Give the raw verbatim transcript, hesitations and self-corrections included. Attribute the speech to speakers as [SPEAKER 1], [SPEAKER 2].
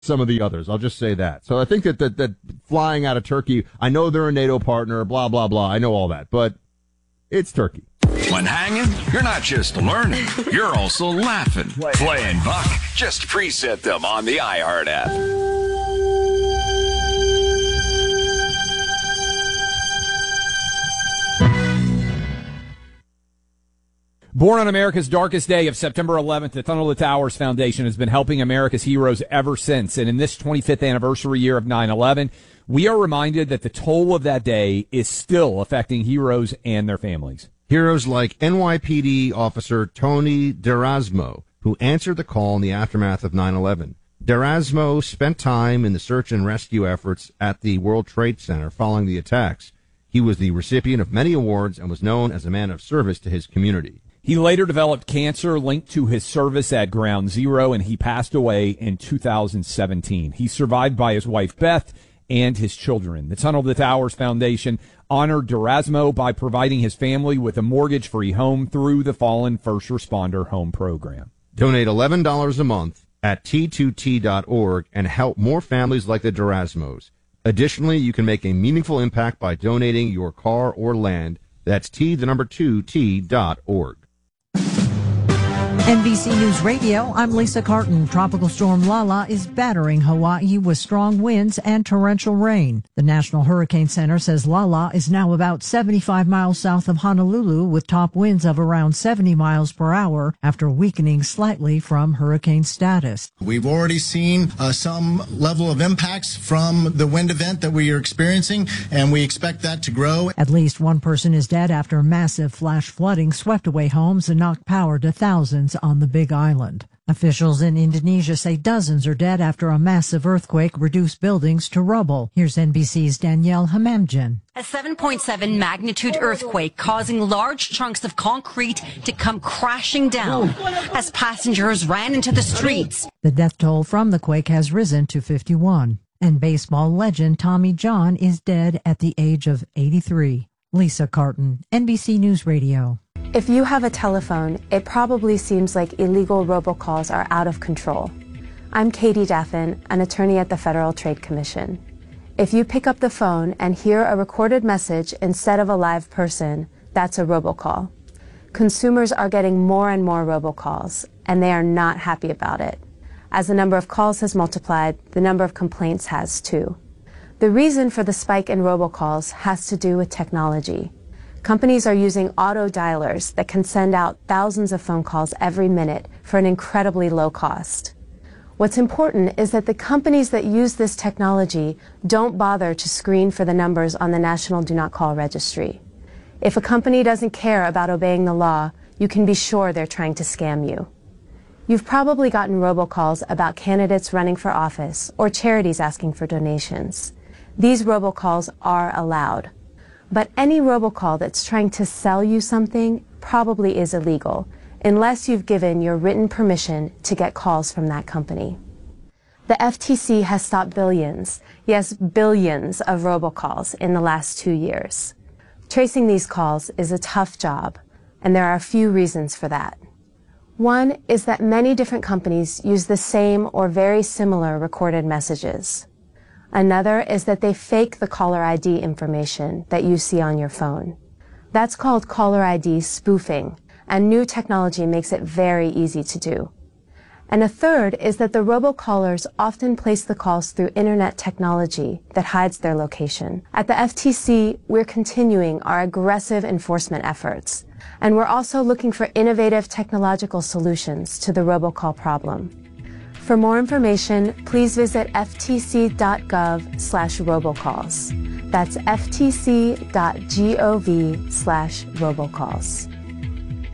[SPEAKER 1] some of the others. I'll just say that. So I think that, that, that flying out of Turkey, I know they're a NATO partner, blah, blah, blah. I know all that, but it's Turkey.
[SPEAKER 2] When hanging, you're not just learning, you're also laughing. Play and Buck. Just preset them on the iHeart app.
[SPEAKER 3] Born on America's darkest day of September eleventh, the Tunnel to Towers Foundation has been helping America's heroes ever since. And in this twenty-fifth anniversary year of nine eleven, we are reminded that the toll of that day is still affecting heroes and their families.
[SPEAKER 1] Heroes like N Y P D officer Tony D'Erasmo, who answered the call in the aftermath of nine eleven. D'Erasmo spent time in the search and rescue efforts at the World Trade Center following the attacks. He was the recipient of many awards and was known as a man of service to his community.
[SPEAKER 3] He later developed cancer linked to his service at Ground Zero, and he passed away in two thousand seventeen. He's survived by his wife, Beth, and his children. The Tunnel to Towers Foundation honored D'Erasmo by providing his family with a mortgage-free home through the Fallen First Responder Home Program.
[SPEAKER 1] Donate eleven dollars a month at T two T dot org and help more families like the D'Erasmos. Additionally, you can make a meaningful impact by donating your car or land. That's T, the number two, T dot org.
[SPEAKER 4] N B C News Radio, I'm Lisa Carton. Tropical storm Lala is battering Hawaii with strong winds and torrential rain. The National Hurricane Center says Lala is now about seventy-five miles south of Honolulu with top winds of around seventy miles per hour after weakening slightly from hurricane status.
[SPEAKER 5] We've already seen uh, some level of impacts from the wind event that we are experiencing, and we expect that to grow.
[SPEAKER 4] At least one person is dead after massive flash flooding swept away homes and knocked power to thousands on the Big Island. Officials in Indonesia say dozens are dead after a massive earthquake reduced buildings to rubble. Here's N B C's Danielle Hamamdjan.
[SPEAKER 6] A seven point seven magnitude earthquake causing large chunks of concrete to come crashing down as passengers ran into the streets.
[SPEAKER 4] The death toll from the quake has risen to fifty-one. And baseball legend Tommy John is dead at the age of eighty-three. Lisa Carton, N B C News Radio.
[SPEAKER 7] If you have a telephone, it probably seems like illegal robocalls are out of control. I'm Katie Daffin, an attorney at the Federal Trade Commission. If you pick up the phone and hear a recorded message instead of a live person, that's a robocall. Consumers are getting more and more robocalls, and they are not happy about it. As the number of calls has multiplied, the number of complaints has too. The reason for the spike in robocalls has to do with technology. Companies are using auto dialers that can send out thousands of phone calls every minute for an incredibly low cost. What's important is that the companies that use this technology don't bother to screen for the numbers on the National Do Not Call Registry. If a company doesn't care about obeying the law, you can be sure they're trying to scam you. You've probably gotten robocalls about candidates running for office or charities asking for donations. These robocalls are allowed. But any robocall that's trying to sell you something probably is illegal, unless you've given your written permission to get calls from that company. The F T C has stopped billions, yes, billions of robocalls in the last two years. Tracing these calls is a tough job, and there are a few reasons for that. One is that many different companies use the same or very similar recorded messages. Another is that they fake the caller I D information that you see on your phone. That's called caller I D spoofing, and new technology makes it very easy to do. And a third is that the robocallers often place the calls through internet technology that hides their location. At the F T C, we're continuing our aggressive enforcement efforts, and we're also looking for innovative technological solutions to the robocall problem. For more information, please visit f t c dot gov slash robocalls. That's f t c dot gov slash robocalls.